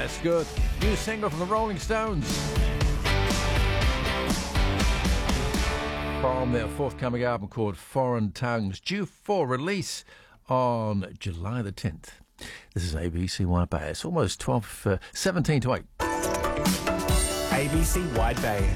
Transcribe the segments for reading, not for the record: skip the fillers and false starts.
That's good. New single from the Rolling Stones. From their forthcoming album called Foreign Tongues, due for release on July the 10th. This is ABC Wide Bay. It's almost 17 to 8. ABC Wide Bay.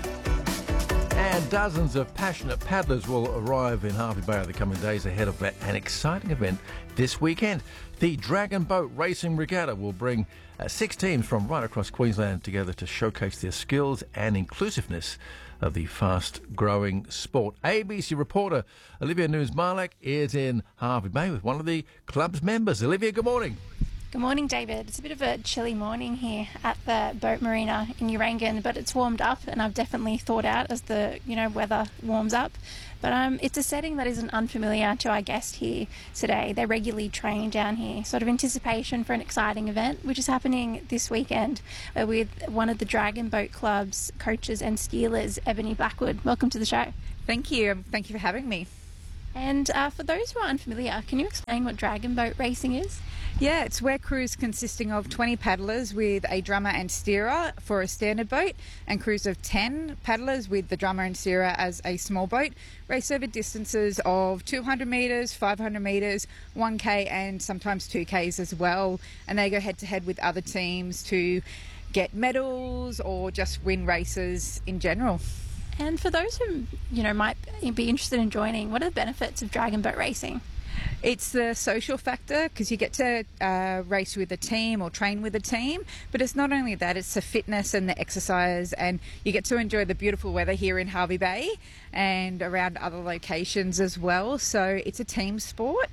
And dozens of passionate paddlers will arrive in Hervey Bay in the coming days ahead of an exciting event this weekend. The Dragon Boat Racing Regatta will bring 6 teams from right across Queensland together to showcase their skills and inclusiveness of the fast-growing sport. ABC reporter Olivia Nunes-Marlek is in Hervey Bay with one of the club's members. Olivia, good morning. Good morning, David. It's a bit of a chilly morning here at the boat marina in Urangan, but it's warmed up and I've definitely thawed out as the weather warms up. But it's a setting that isn't unfamiliar to our guest here today. They regularly train down here, sort of anticipation for an exciting event, which is happening this weekend with one of the Dragon Boat Club's coaches and steelers, Ebony Blackwood. Welcome to the show. Thank you. Thank you for having me. And for those who are unfamiliar, can you explain what Dragon Boat Racing is? Yeah, it's where crews consisting of 20 paddlers with a drummer and steerer for a standard boat, and crews of 10 paddlers with the drummer and steerer as a small boat race over distances of 200 metres, 500 metres, 1k and sometimes 2ks as well. And they go head to head with other teams to get medals or just win races in general. And for those who, might be interested in joining, what are the benefits of Dragon Boat Racing? It's the social factor because you get to race with a team or train with a team, but it's not only that, it's the fitness and the exercise, and you get to enjoy the beautiful weather here in Hervey Bay and around other locations as well. So it's a team sport.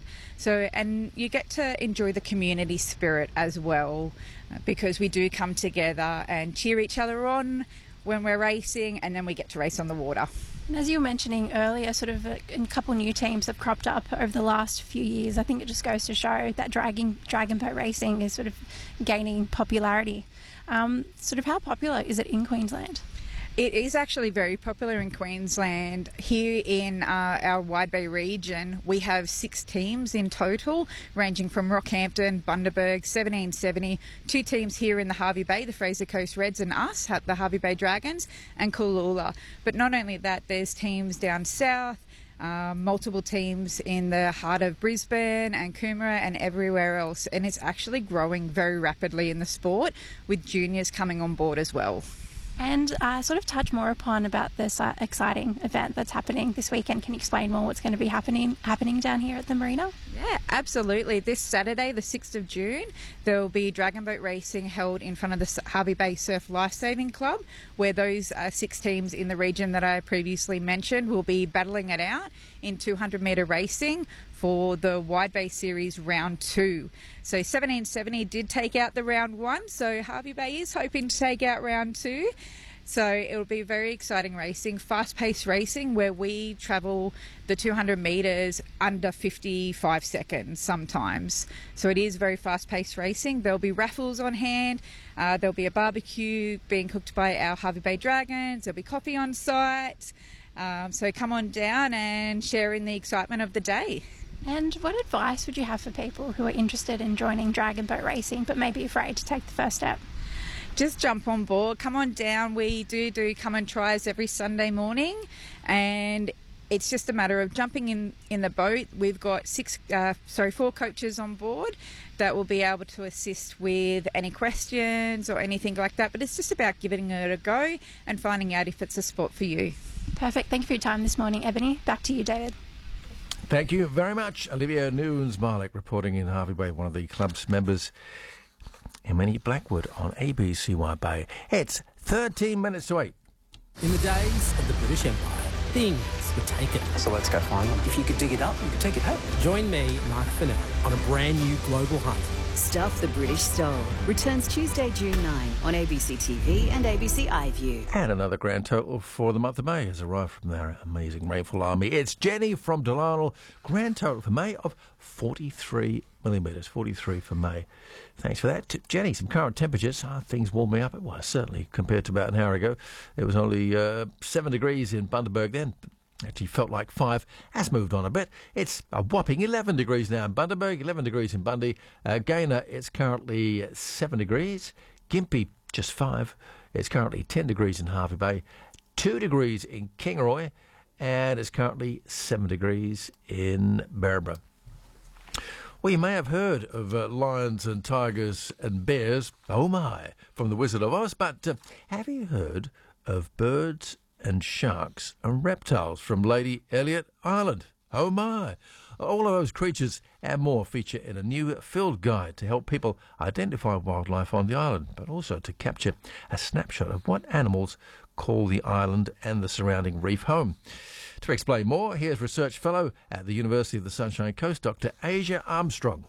And you get to enjoy the community spirit as well because we do come together and cheer each other on when we're racing, and then we get to race on the water. And as you were mentioning earlier, sort of a couple new teams have cropped up over the last few years. I think it just goes to show that dragon boat racing is sort of gaining popularity. Sort of how popular is it in Queensland? It is actually very popular in Queensland. Here in our Wide Bay region, we have 6 teams in total, ranging from Rockhampton, Bundaberg, 1770, 2 teams here in the Hervey Bay, the Fraser Coast Reds and us, the Hervey Bay Dragons, and Cooloola. But not only that, there's teams down south, multiple teams in the heart of Brisbane and Coomera and everywhere else. And it's actually growing very rapidly in the sport, with juniors coming on board as well. And sort of touch more upon about this exciting event that's happening this weekend. Can you explain more what's going to be happening down here at the marina? Yeah, absolutely. This Saturday, the 6th of June, there will be Dragon Boat Racing held in front of the Hervey Bay Surf Lifesaving Club, where those 6 teams in the region that I previously mentioned will be battling it out in 200-metre racing for the Wide Bay Series Round 2. So 1770 did take out the Round 1, so Hervey Bay is hoping to take out Round 2. So it'll be very exciting racing, fast-paced racing, where we travel the 200 metres under 55 seconds sometimes. So it is very fast-paced racing. There'll be raffles on hand. There'll be a barbecue being cooked by our Hervey Bay Dragons. There'll be coffee on site. So come on down and share in the excitement of the day. And what advice would you have for people who are interested in joining Dragon Boat Racing but may be afraid to take the first step? Just jump on board, come on down. We do come and tries every Sunday morning, and it's just a matter of jumping in the boat. We've got 4 coaches on board that will be able to assist with any questions or anything like that, but it's just about giving it a go and finding out if it's a sport for you. Perfect. Thank you for your time this morning, Ebony. Back to you, David. Thank you very much. Olivia Nunes-Marlek reporting in Hervey Bay, one of the club's members. Ebony Blackwood on ABC Wide Bay. It's 13 minutes to 8. In the days of the British Empire, things were taken. So let's go find them. If you could dig it up, you could take it home. Join me, Mark Fennell, on a brand new global hunt. Stuff the British Stole returns Tuesday, June 9 on ABC TV and ABC iView. And another grand total for the month of May has arrived from their amazing rainfall army. It's Jenny from Delarnell. Grand total for May of 43 millimetres, 43 for May. Thanks for that. Jenny, some current temperatures. Things warming up. Well, certainly compared to about an hour ago. It was only 7 degrees in Bundaberg then. Actually felt like 5. Has moved on a bit. It's a whopping 11 degrees now in Bundaberg, 11 degrees in Bundy. Gaynor, it's currently 7 degrees. Gympie just 5. It's currently 10 degrees in Harvey Bay, 2 degrees in Kingaroy, and it's currently 7 degrees in Berrima. Well, you may have heard of lions and tigers and bears, oh my, from The Wizard of Oz, but have you heard of birds and sharks and reptiles from Lady Elliot Island? Oh my! All of those creatures and more feature in a new field guide to help people identify wildlife on the island, but also to capture a snapshot of what animals call the island and the surrounding reef home. To explain more, here's Research Fellow at the University of the Sunshine Coast, Dr. Asia Armstrong.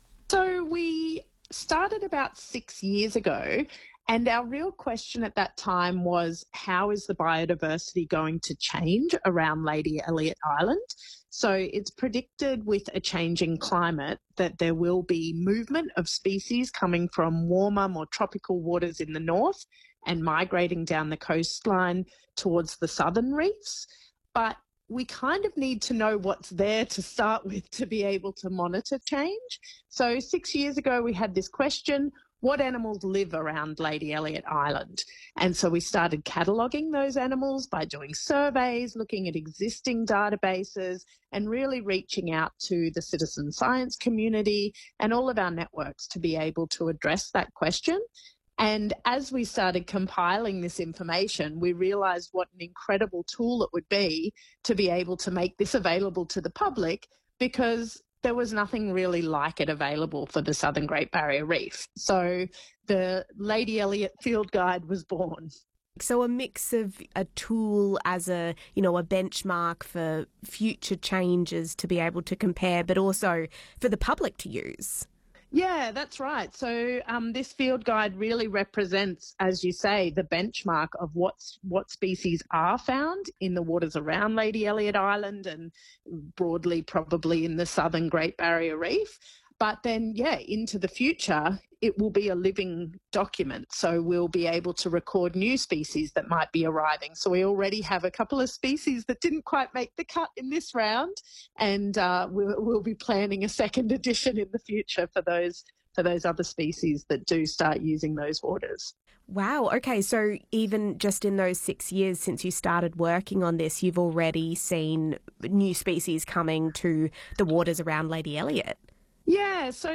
So we started about 6 years ago, and our real question at that time was, how is the biodiversity going to change around Lady Elliot Island? So it's predicted with a changing climate that there will be movement of species coming from warmer, more tropical waters in the north and migrating down the coastline towards the southern reefs. But we kind of need to know what's there to start with to be able to monitor change. So 6 years ago, we had this question: what animals live around Lady Elliot Island? And so we started cataloguing those animals by doing surveys, looking at existing databases, and really reaching out to the citizen science community and all of our networks to be able to address that question. And as we started compiling this information, we realised what an incredible tool it would be to be able to make this available to the public, because there was nothing really like it available for the Southern Great Barrier Reef. So the Lady Elliot Field Guide was born. So a mix of a tool as a benchmark for future changes to be able to compare, but also for the public to use. Yeah, that's right. So this field guide really represents, as you say, the benchmark of what species are found in the waters around Lady Elliot Island and broadly probably in the Southern Great Barrier Reef. But then, into the future, it will be a living document. So we'll be able to record new species that might be arriving. So we already have a couple of species that didn't quite make the cut in this round, and we'll be planning a second edition in the future for those other species that do start using those waters. Wow. Okay. So even just in those 6 years since you started working on this, you've already seen new species coming to the waters around Lady Elliot. Yeah, so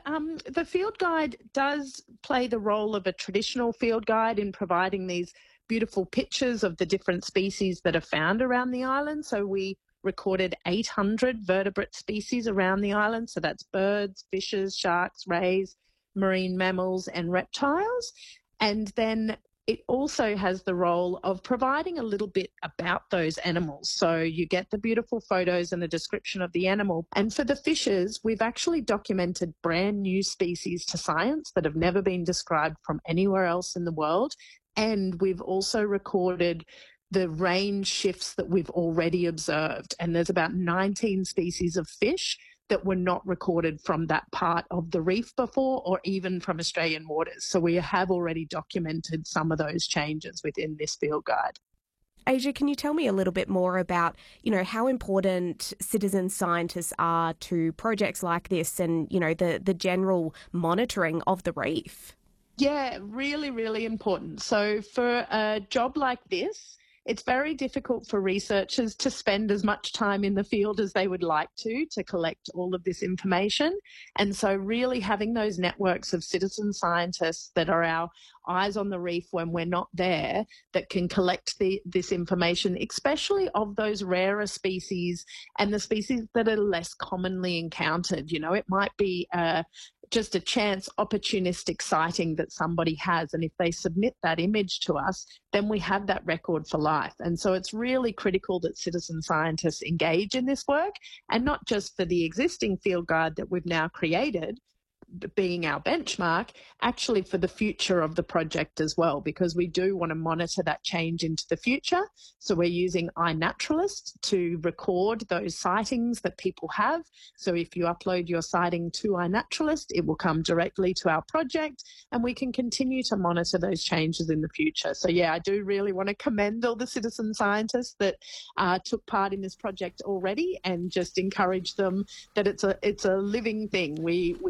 the field guide does play the role of a traditional field guide in providing these beautiful pictures of the different species that are found around the island. So we recorded 800 vertebrate species around the island. So that's birds, fishes, sharks, rays, marine mammals and reptiles. And then it also has the role of providing a little bit about those animals. So you get the beautiful photos and the description of the animal. And for the fishes, we've actually documented brand new species to science that have never been described from anywhere else in the world. And we've also recorded the range shifts that we've already observed. And there's about 19 species of fish that were not recorded from that part of the reef before, or even from Australian waters. So we have already documented some of those changes within this field guide. Asia, can you tell me a little bit more about, how important citizen scientists are to projects like this and, the general monitoring of the reef? Yeah, really, really important. So for a job like this, it's very difficult for researchers to spend as much time in the field as they would like to collect all of this information. And so really having those networks of citizen scientists that are our eyes on the reef when we're not there, that can collect this information, especially of those rarer species and the species that are less commonly encountered. It might be just a chance opportunistic sighting that somebody has. And if they submit that image to us, then we have that record for life. And so it's really critical that citizen scientists engage in this work, and not just for the existing field guide that we've now created, being our benchmark, actually for the future of the project as well, because we do want to monitor that change into the future. So we're using iNaturalist to record those sightings that people have. So if you upload your sighting to iNaturalist, it will come directly to our project, and we can continue to monitor those changes in the future. So yeah, I do really want to commend all the citizen scientists that took part in this project already, and just encourage them that it's a living thing. We want to keep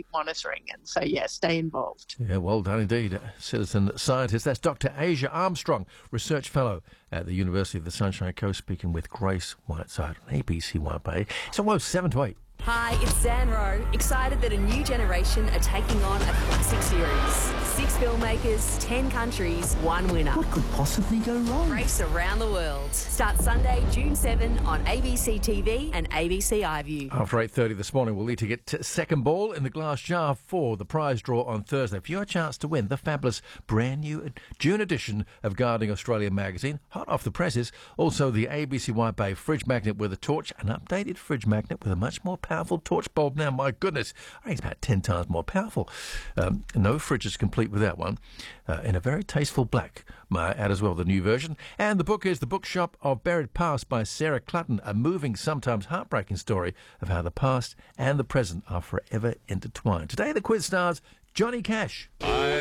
keep monitoring. And so, stay involved. Yeah, well done indeed, citizen scientist. That's Dr. Asia Armstrong, Research Fellow at the University of the Sunshine Coast, speaking with Grace Whiteside on ABC1 It's almost 7 to 8. Hi, it's Zan Rowe. Excited that a new generation are taking on a classic series. 6 filmmakers, 10 countries, 1 winner. What could possibly go wrong? Race around the world. Starts Sunday, June 7 on ABC TV and ABC iView. After 8:30 this morning, we'll need to get to second ball in the glass jar for the prize draw on Thursday. For your chance to win the fabulous brand new June edition of Gardening Australia magazine, hot off the presses. Also the ABC White Bay fridge magnet with a torch, an updated fridge magnet with a much more powerful torch bulb now. My goodness, I think it's about 10 times more powerful. No fridge is complete with that one. In a very tasteful black, may I add as well, the new version. And the book is The Bookshop of Buried Past by Sarah Clutton, a moving, sometimes heartbreaking story of how the past and the present are forever intertwined. Today the quiz stars Johnny Cash.